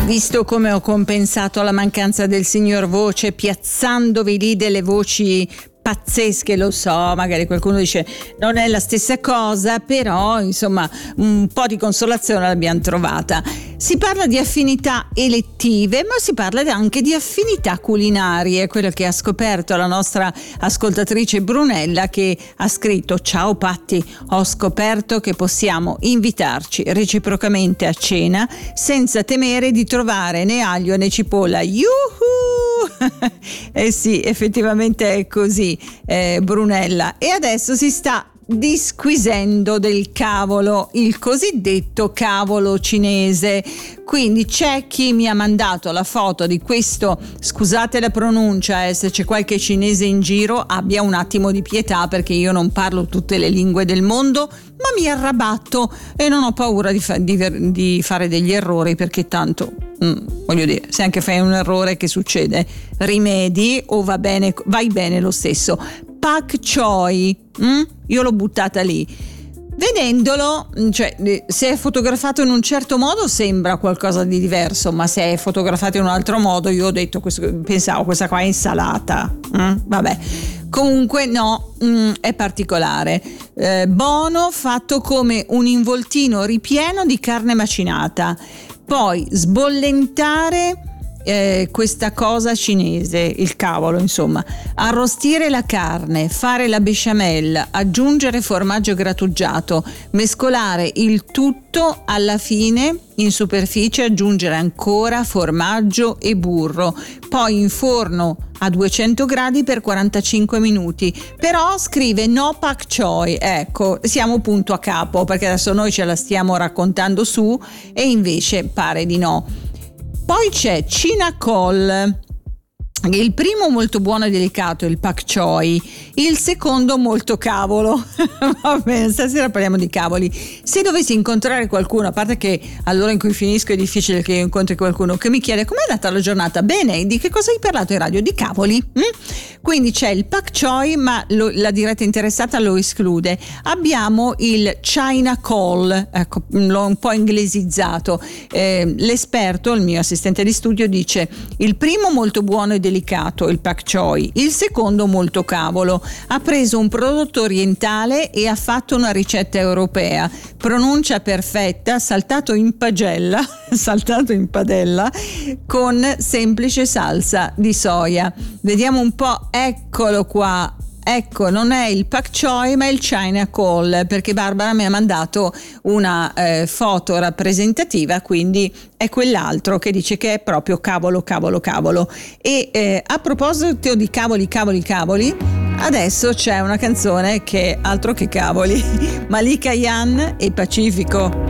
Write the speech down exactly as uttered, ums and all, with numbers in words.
Visto come ho compensato la mancanza del signor Voce piazzandovi lì delle voci pazzesche, lo so, magari qualcuno dice non è la stessa cosa, però insomma un po' di consolazione l'abbiamo trovata. Si parla di affinità elettive, ma si parla anche di affinità culinarie, quello che ha scoperto la nostra ascoltatrice Brunella, che ha scritto: ciao Patti, ho scoperto che possiamo invitarci reciprocamente a cena senza temere di trovare né aglio né cipolla. Yuhu! Eh sì, effettivamente è così, eh, Brunella. E adesso si sta disquisendo del cavolo, il cosiddetto cavolo cinese. Quindi c'è chi mi ha mandato la foto di questo, scusate la pronuncia, eh, se c'è qualche cinese in giro abbia un attimo di pietà, perché io non parlo tutte le lingue del mondo, ma mi arrabatto e non ho paura di, fa- di, di fare degli errori, perché tanto mm, voglio dire, se anche fai un errore che succede, rimedi o va bene, vai bene lo stesso. Pak Choi, mm? Io l'ho buttata lì. Vedendolo, cioè, se è fotografato in un certo modo sembra qualcosa di diverso, ma se è fotografato in un altro modo, io ho detto, questo, pensavo questa qua è insalata. Mm? Vabbè, comunque no, mm, è particolare. Eh, buono, fatto come un involtino ripieno di carne macinata. Poi sbollentare Eh, questa cosa cinese, il cavolo, insomma, arrostire la carne, fare la besciamella, aggiungere formaggio grattugiato, mescolare il tutto, alla fine in superficie aggiungere ancora formaggio e burro, poi in forno a duecento gradi per quarantacinque minuti. Però scrive no pak choi, ecco, siamo punto a capo, perché adesso noi ce la stiamo raccontando su e invece pare di no. Poi c'è Cinacol, il primo molto buono e delicato, il pak choi, il secondo molto cavolo. Va bene, stasera parliamo di cavoli. Se dovessi incontrare qualcuno, a parte che all'ora in cui finisco è difficile che io incontri qualcuno che mi chiede com'è andata la giornata, bene, di che cosa hai parlato in radio? Di cavoli? Mm? Quindi c'è il pak choi, ma lo, la diretta interessata lo esclude. Abbiamo il Cinacol, ecco, l'ho un po' inglesizzato. Eh, l'esperto, il mio assistente di studio, dice il primo molto buono e delicato, il pak choi, il secondo molto cavolo. Ha preso un prodotto orientale e ha fatto una ricetta europea, pronuncia perfetta, saltato in pagella saltato in padella con semplice salsa di soia. Vediamo un po', eccolo qua. Ecco, non è il pak choi ma il Cinacol, perché Barbara mi ha mandato una eh, foto rappresentativa, quindi è quell'altro che dice che è proprio cavolo, cavolo, cavolo. E eh, a proposito di cavoli, cavoli, cavoli, adesso c'è una canzone che altro che cavoli, Malika Yan e Pacifico.